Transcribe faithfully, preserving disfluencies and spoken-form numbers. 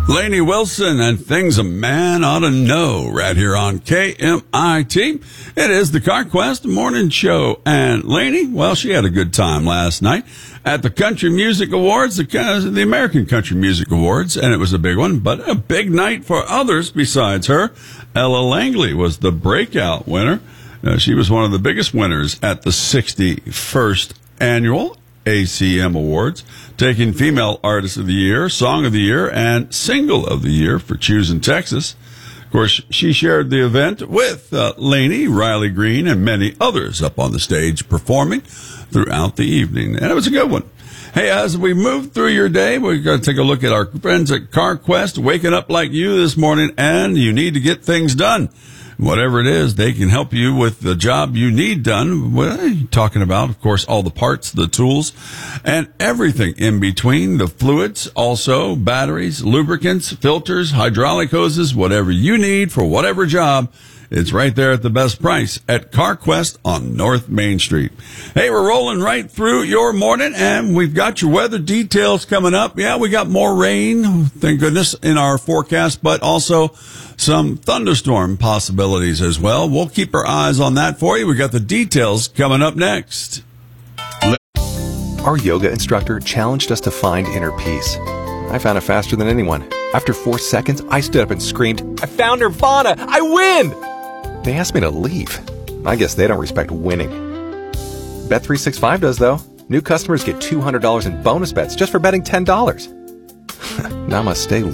Lainey Wilson and Things a Man Ought to Know right here on K M I T. It is the CarQuest Morning Show. And Lainey, well, she had a good time last night at the Country Music Awards, the, the American Country Music Awards, and it was a big one, but a big night for others besides her. Ella Langley was the breakout winner. Uh, she was one of the biggest winners at the sixty-first Annual A C M Awards, taking Female Artist of the Year, Song of the Year, and Single of the Year for Choosing Texas. Of course, she shared the event with uh, Lainey, Riley Green, and many others up on the stage performing throughout the evening. And it was a good one. Hey, as we move through your day, we're going to take a look at our friends at CarQuest, waking up like you this morning, and you need to get things done. Whatever it is, they can help you with the job you need done. Well, talking about, of course, all the parts, the tools, and everything in between, the fluids, also batteries, lubricants, filters, hydraulic hoses, whatever you need for whatever job. It's right there at the best price at CarQuest on North Main Street. Hey, we're rolling right through your morning, and we've got your weather details coming up. Yeah, we got more rain, thank goodness, in our forecast, but also some thunderstorm possibilities as well. We'll keep our eyes on that for you. We got the details coming up next. Our yoga instructor challenged us to find inner peace. I found it faster than anyone. After four seconds, I stood up and screamed, "I found Nirvana! I win!" They asked me to leave. I guess they don't respect winning. Bet three sixty-five does, though. New customers get two hundred dollars in bonus bets just for betting ten dollars. Namaste,